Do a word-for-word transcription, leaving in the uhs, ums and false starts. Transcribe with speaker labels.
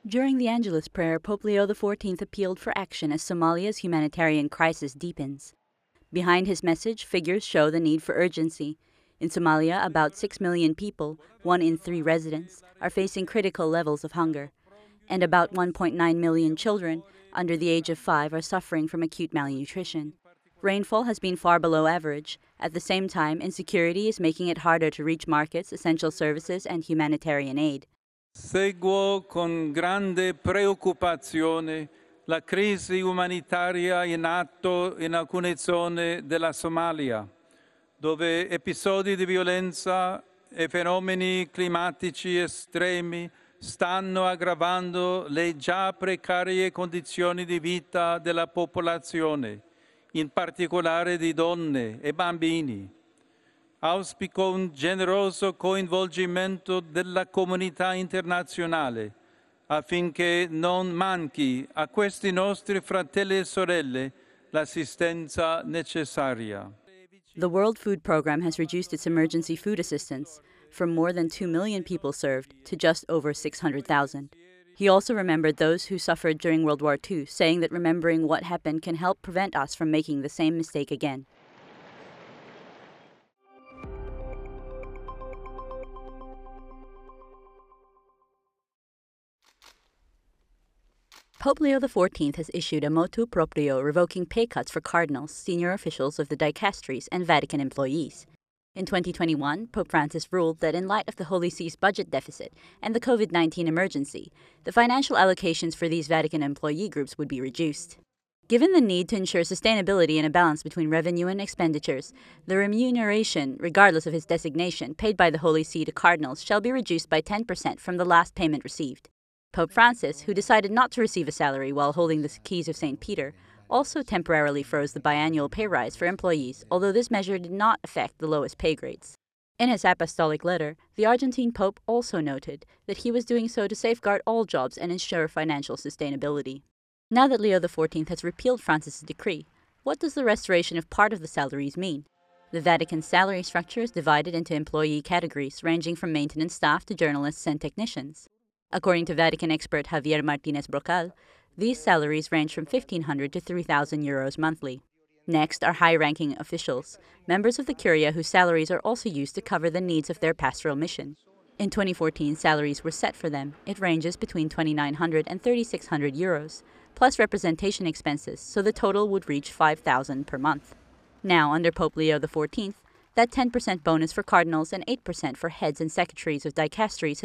Speaker 1: During the Angelus prayer, Pope Leo the fourteenth appealed for action as Somalia's humanitarian crisis deepens. Behind his message, figures show the need for urgency. In Somalia, about six million people, one in three residents, are facing critical levels of hunger, and about one point nine million children under the age of five are suffering from acute malnutrition. Rainfall has been far below average. At the same time, insecurity is making it harder to reach markets, essential services, and humanitarian aid.
Speaker 2: Seguo con grande preoccupazione la crisi umanitaria in atto in alcune zone della Somalia, dove episodi di violenza e fenomeni climatici estremi stanno aggravando le già precarie condizioni di vita della popolazione, in particolare di donne e bambini. Auspico un generoso coinvolgimento della comunità internazionale affinché non manchi a questi nostri fratelli e sorelle l'assistenza necessaria.
Speaker 1: The World Food Programme has reduced its emergency food assistance from more than two million people served to just over six hundred thousand. He also remembered those who suffered during World War Two, saying that remembering what happened can help prevent us from making the same mistake again. Pope Leo the fourteenth has issued a motu proprio revoking pay cuts for cardinals, senior officials of the dicasteries, and Vatican employees. In twenty twenty-one, Pope Francis ruled that in light of the Holy See's budget deficit and the COVID nineteen emergency, the financial allocations for these Vatican employee groups would be reduced. Given the need to ensure sustainability and a balance between revenue and expenditures, the remuneration, regardless of his designation, paid by the Holy See to cardinals shall be reduced by ten percent from the last payment received. Pope Francis, who decided not to receive a salary while holding the keys of Saint Peter, also temporarily froze the biannual pay rise for employees, although this measure did not affect the lowest pay grades. In his apostolic letter, the Argentine Pope also noted that he was doing so to safeguard all jobs and ensure financial sustainability. Now that Leo the fourteenth has repealed Francis's decree, what does the restoration of part of the salaries mean? The Vatican's salary structure is divided into employee categories ranging from maintenance staff to journalists and technicians. According to Vatican expert Javier Martinez Brocal, these salaries range from fifteen hundred to three thousand euros monthly. Next are high-ranking officials, members of the Curia whose salaries are also used to cover the needs of their pastoral mission. In twenty fourteen, salaries were set for them. It ranges between twenty-nine hundred and thirty-six hundred euros, plus representation expenses, so the total would reach five thousand per month. Now, under Pope Leo the fourteenth, that ten percent bonus for cardinals and eight percent for heads and secretaries of dicasteries